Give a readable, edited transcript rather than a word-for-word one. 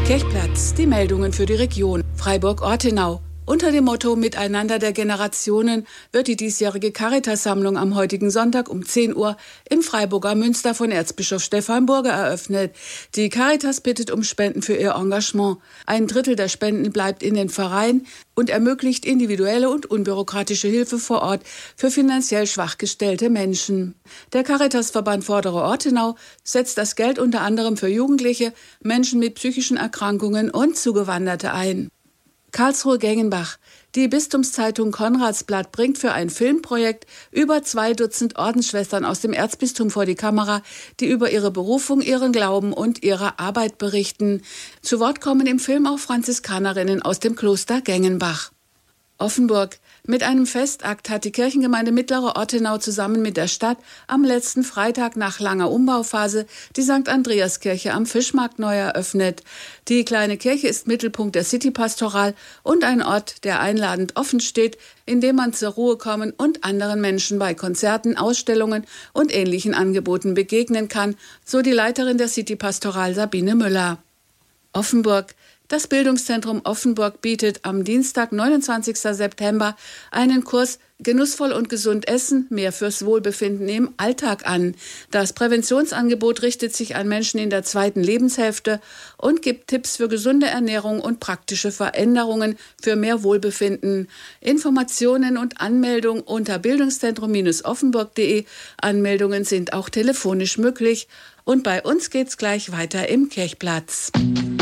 Kirchplatz, die Meldungen für die Region Freiburg-Ortenau. Unter dem Motto Miteinander der Generationen wird die diesjährige Caritas-Sammlung am heutigen Sonntag um 10 Uhr im Freiburger Münster von Erzbischof Stefan Burger eröffnet. Die Caritas bittet um Spenden für ihr Engagement. 1/3 der Spenden bleibt in den Verein und ermöglicht individuelle und unbürokratische Hilfe vor Ort für finanziell schwach gestellte Menschen. Der Caritasverband Vordere Ortenau setzt das Geld unter anderem für Jugendliche, Menschen mit psychischen Erkrankungen und Zugewanderte ein. Karlsruhe-Gengenbach. Die Bistumszeitung Konradsblatt bringt für ein Filmprojekt über 2 Dutzend Ordensschwestern aus dem Erzbistum vor die Kamera, die über ihre Berufung, ihren Glauben und ihre Arbeit berichten. Zu Wort kommen im Film auch Franziskanerinnen aus dem Kloster Gengenbach. Offenburg. Mit einem Festakt hat die Kirchengemeinde Mittlere Ortenau zusammen mit der Stadt am letzten Freitag nach langer Umbauphase die St. Andreaskirche am Fischmarkt neu eröffnet. Die kleine Kirche ist Mittelpunkt der Citypastoral und ein Ort, der einladend offen steht, in dem man zur Ruhe kommen und anderen Menschen bei Konzerten, Ausstellungen und ähnlichen Angeboten begegnen kann, so die Leiterin der Citypastoral Sabine Müller. Offenburg. Das Bildungszentrum Offenburg bietet am Dienstag, 29. September, einen Kurs Genussvoll und gesund essen, mehr fürs Wohlbefinden im Alltag an. Das Präventionsangebot richtet sich an Menschen in der 2. Lebenshälfte und gibt Tipps für gesunde Ernährung und praktische Veränderungen für mehr Wohlbefinden. Informationen und Anmeldung unter bildungszentrum-offenburg.de. Anmeldungen sind auch telefonisch möglich. Und bei uns geht's gleich weiter im Kirchplatz.